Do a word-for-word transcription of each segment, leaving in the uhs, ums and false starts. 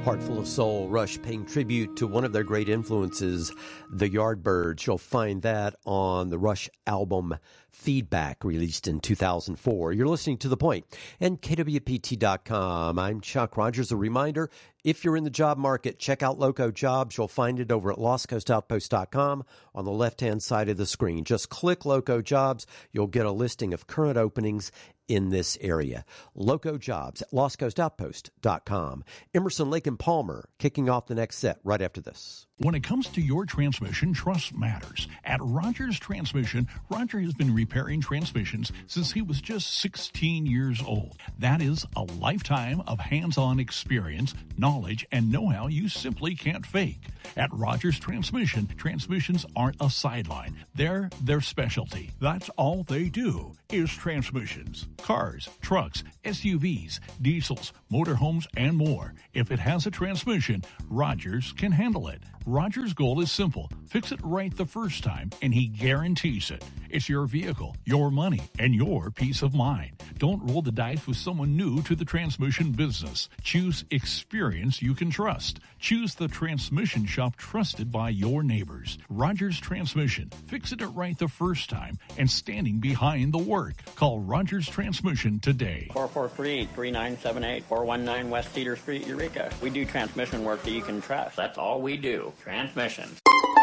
Heart Full of Soul, Rush paying tribute to one of their great influences, the Yardbirds. You'll find that on the Rush album Feedback, released in two thousand four. You're listening to The Point and K W P T dot com. I'm Chuck Rogers. A reminder, if you're in the job market, check out Loco Jobs. You'll find it over at Lost Coast Outpost dot com on the left-hand side of the screen. Just click Loco Jobs. You'll get a listing of current openings in this area. Loco Jobs at Lost Coast Outpost dot com. Emerson, Lake and Palmer kicking off the next set right after this. When it comes to your transmission, trust matters. At Rogers Transmission, Roger has been repairing transmissions since he was just sixteen years old. That is a lifetime of hands-on experience, knowledge, and know-how you simply can't fake. At Rogers Transmission, transmissions aren't a sideline. They're their specialty. That's all they do is transmissions. Cars, trucks, S U Vs, diesels, motorhomes, and more. If it has a transmission, Rogers can handle it. Rogers' goal is simple. Fix it right the first time, and he guarantees it. It's your vehicle, your money, and your peace of mind. Don't roll the dice with someone new to the transmission business. Choose experience you can trust. Choose the transmission shop trusted by your neighbors. Rogers Transmission. Fix it right the first time and standing behind the work. Call Rogers Transmission today. four four three, three nine seven eight, four one nine West Cedar Street, Eureka. We do transmission work that you can trust. That's all we do. Transmissions.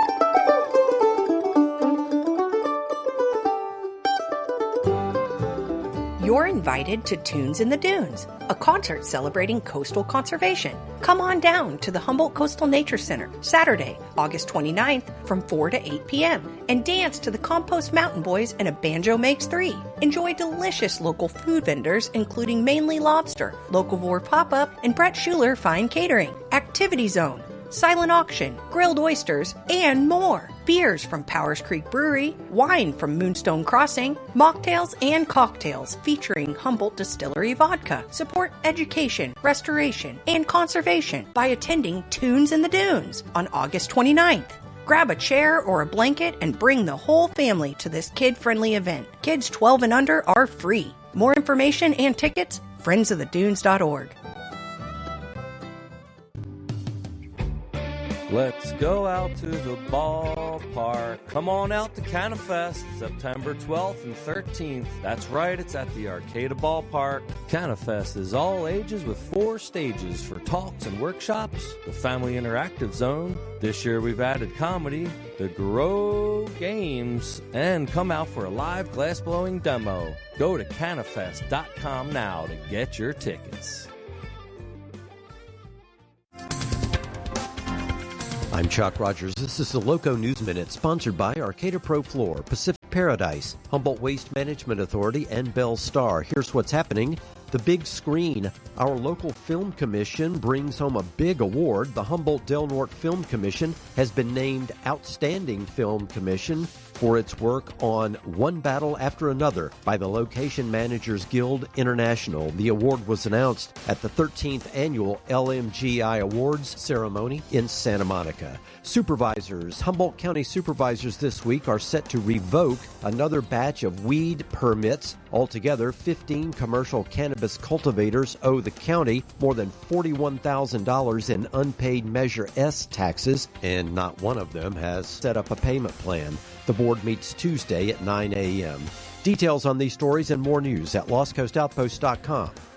You're invited to Tunes in the Dunes, a concert celebrating coastal conservation. Come on down to the Humboldt Coastal Nature Center, Saturday, August twenty-ninth from four to eight p.m. and dance to the Compost Mountain Boys and A Banjo Makes Three. Enjoy delicious local food vendors, including Mainly Lobster, Locavore Pop-Up, and Brett Schuler Fine Catering, Activity Zone, silent auction, grilled oysters, and more. Beers from Powers Creek Brewery, wine from Moonstone Crossing, mocktails and cocktails featuring Humboldt Distillery Vodka. Support education, restoration, and conservation by attending Tunes in the Dunes on August twenty-ninth. Grab a chair or a blanket and bring the whole family to this kid-friendly event. Kids twelve and under are free. More information and tickets, friends of the dunes dot org. Let's go out to the ballpark. Come on out to CanaFest, September twelfth and thirteenth. That's right, it's at the Arcata Ballpark. CanaFest is all ages with four stages for talks and workshops, the Family Interactive Zone. This year we've added comedy, the Grow Games, and come out for a live glass-blowing demo. Go to canafest dot com now to get your tickets. I'm Chuck Rogers. This is the Loco News Minute, sponsored by Arcata Pro Floor, Pacific Paradise, Humboldt Waste Management Authority, and Bell Star. Here's what's happening. The big screen. Our local film commission brings home a big award. The Humboldt Del Norte Film Commission has been named Outstanding Film Commission for its work on One Battle After Another by the Location Managers Guild International. The award was announced at the thirteenth Annual L M G I Awards ceremony in Santa Monica. Supervisors, Humboldt County supervisors this week are set to revoke another batch of weed permits. Altogether, fifteen commercial cannabis cultivators owe the county more than forty-one thousand dollars in unpaid Measure S taxes, and not one of them has set up a payment plan. The board meets Tuesday at nine a.m. Details on these stories and more news at Lost Coast Outpost dot com.